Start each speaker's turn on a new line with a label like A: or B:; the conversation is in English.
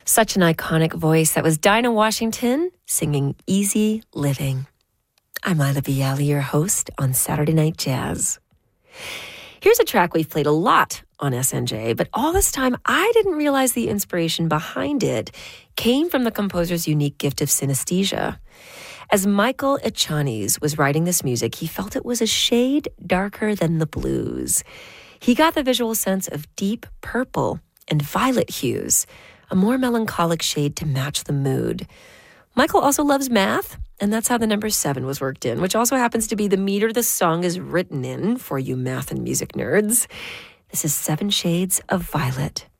A: Such an iconic voice. That was Dinah Washington singing Easy Living. I'm Lila Bialy, your host on Saturday Night Jazz. Here's a track we've played a lot on SNJ, but all this time I didn't realize the inspiration behind it came from the composer's unique gift of synesthesia. As Michael Echaniz was writing this music, he felt it was a shade darker than the blues. He got the visual sense of deep purple and violet hues, a more melancholic shade to match the mood. Michael also loves math, and that's how the number 7 was worked in, which also happens to be the meter the song is written in for you math and music nerds. This is 7 Shades of Violet.